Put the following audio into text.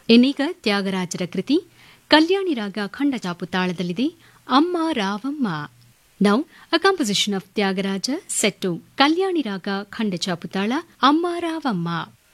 ಇನ್ನೀಗ ತ್ಯಾಗರಾಜರ ಕೃತಿ ಕಲ್ಯಾಣಿ ರಾಗ ಖಂಡಚಾಪು ತಾಳದಲ್ಲಿದೆ ಅಮ್ಮ ರಾವಮ್ಮ. Now, a composition of Tyagaraja set to Kalyani Raga Khandachaputala Amma Ravamma.